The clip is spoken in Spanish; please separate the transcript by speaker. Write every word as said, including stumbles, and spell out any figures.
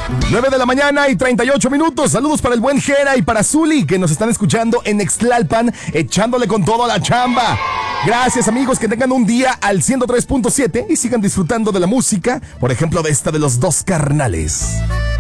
Speaker 1: nueve de la mañana y treinta y ocho minutos. Saludos para el buen Jera y para Zuli, que nos están escuchando en Ixtlalpan, echándole con todo a la chamba. Gracias, amigos, que tengan un día al ciento tres punto siete y sigan disfrutando de la música, por ejemplo, de esta de los Dos Carnales.